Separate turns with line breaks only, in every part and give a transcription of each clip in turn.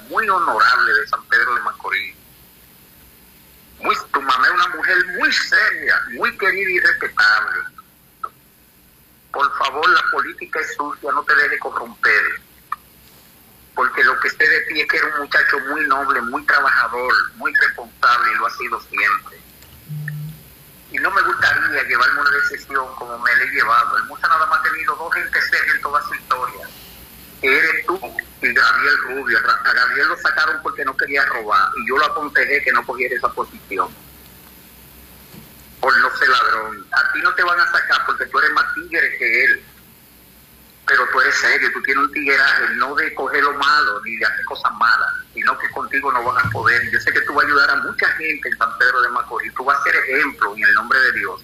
muy honorable de San Pedro de Macorís. Tu mamá es una mujer muy seria, muy querida y respetable. Por favor, la política es sucia, no te dejes corromper. Porque lo que sé de ti es que eres un muchacho muy noble, muy trabajador, muy responsable, y lo ha sido siempre. Y no me gustaría llevarme una decisión como me la he llevado. El Musa nada más ha tenido dos gente seria en toda su historia, que eres tú y Gabriel Rubio. A Gabriel lo sacaron porque no quería robar, y yo lo aconsejé que no cogiera esa posición por no ser ladrón. A ti no te van a sacar porque tú eres más tigre que él, pero tú eres serio, tú tienes un tigueraje, no de coger lo malo ni de hacer cosas malas, sino que contigo no van a poder. Yo sé que tú vas a ayudar a mucha gente en San Pedro de Macorís, tú vas a ser ejemplo en el nombre de Dios.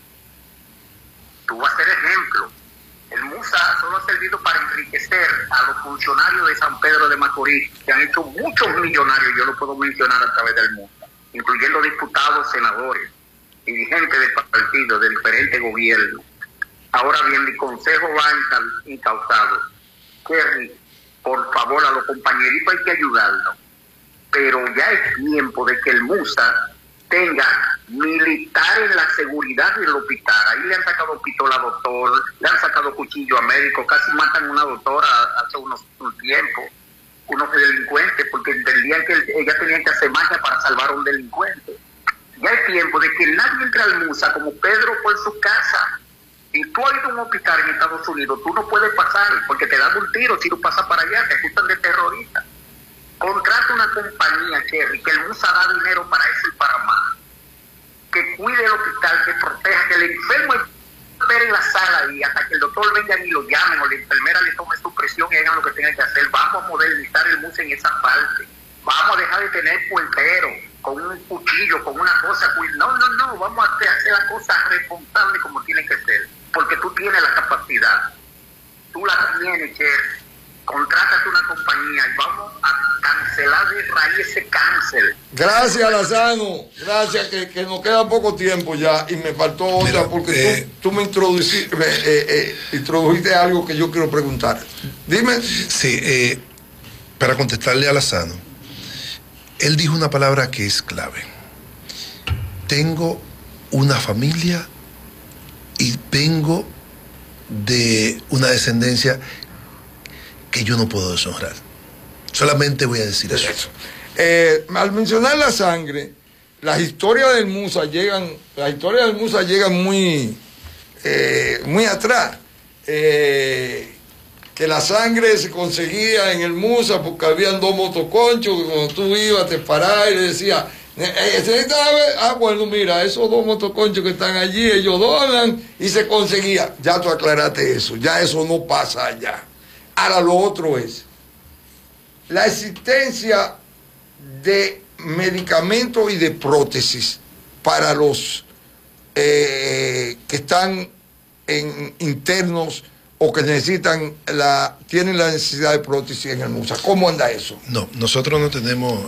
Tú vas a ser ejemplo. El Musa solo ha servido para enriquecer a los funcionarios de San Pedro de Macorís, que han hecho muchos millonarios, yo lo puedo mencionar a través del Musa, incluyendo diputados, senadores, dirigentes de partidos, de diferentes gobiernos. Ahora bien, mi consejo va encauzado. Kerry, por favor, a los compañeritos hay que ayudarlos, pero ya es tiempo de que el Musa tenga militar en la seguridad del hospital. Ahí le han sacado pistola a doctor, le han sacado cuchillo a médico, casi matan a una doctora hace un tiempo, unos delincuentes, porque entendían que ellas tenían que hacer magia para salvar a un delincuente. Ya es tiempo de que nadie entre al Musa como Pedro por su casa. Si tú has ido a un hospital en Estados Unidos, tú no puedes pasar porque te dan un tiro si tú pasas para allá, te acusan de terrorista. Contrata una compañía, Kerry, que el Musa da dinero para eso y para más. Que cuide el hospital, que proteja, que el enfermo espere en la sala y hasta que el doctor venga y lo llamen o la enfermera le tome su presión y hagan lo que tengan que hacer. Vamos a modernizar el Musa en esa parte. Vamos a dejar de tener puenteros con un cuchillo, con una cosa. No, vamos a hacer la cosa responsable como tiene que ser. Porque tú tienes la capacidad. Tú la tienes, Kerry. Contrátate una compañía y vamos a cancelar de raíz ese cáncer.
Gracias, Lozano. Gracias, que nos queda poco tiempo ya y me faltó otra porque tú me introdujiste algo que yo quiero preguntar. Dime.
Sí, para contestarle a Lozano, él dijo una palabra que es clave. Tengo una familia y vengo de una descendencia que yo no puedo deshonrar. Solamente voy a decir eso.
Al mencionar la sangre, las historias del Musa llegan muy atrás. Que la sangre se conseguía en el Musa porque habían dos motoconchos que cuando tú ibas te parabas y le decías, bueno, mira, esos dos motoconchos que están allí, ellos donan y se conseguía. Ya tú aclaraste eso, ya eso no pasa allá. Ahora lo otro es la existencia de medicamentos y de prótesis para los que están internos o que tienen la necesidad de prótesis en el Musa. ¿Cómo anda eso?
No, nosotros no tenemos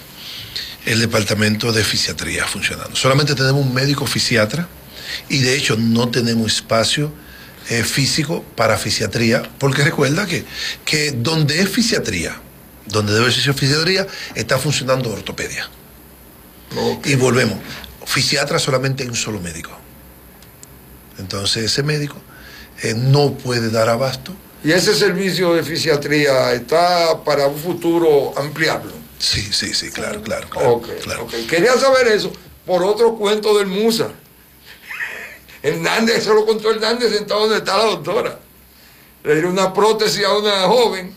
el departamento de fisiatría funcionando. Solamente tenemos un médico fisiatra y de hecho no tenemos espacio físico para fisiatría, porque recuerda que donde es fisiatría, donde debe ser fisiatría, está funcionando ortopedia. Okay. Y volvemos, fisiatra solamente hay un solo médico. Entonces ese médico no puede dar abasto.
¿Y ese servicio de fisiatría está para un futuro ampliarlo?
Sí, claro.
Okay. Quería saber eso por otro cuento del Musa. Hernández, eso lo contó Hernández sentado donde está la doctora. Le dieron una prótesis a una joven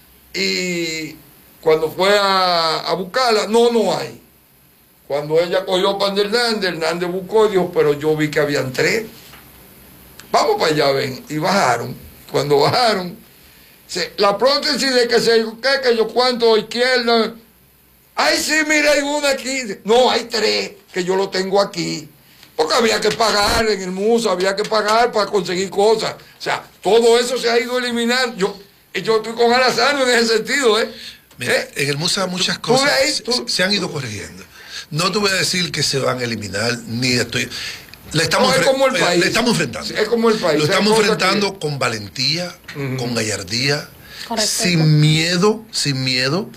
y cuando fue a buscarla, no hay. Cuando ella cogió pan de Hernández buscó y dijo, pero yo vi que habían 3. Vamos para allá, ven. Y bajaron. Cuando bajaron, la prótesis de que yo cuánto izquierda. Ay, sí, mira, hay una aquí. No, hay 3 que yo lo tengo aquí. Porque había que pagar en el Musa, había que pagar para conseguir cosas. O sea, todo eso se ha ido eliminando. Yo estoy con Alazano en ese sentido,
Mira, en el Musa muchas cosas se han ido corrigiendo. No te voy a decir que se van a eliminar, ni estoy... Le estamos enfrentando.
Sí, es como el país.
Lo estamos enfrentando con valentía, con gallardía, sin miedo,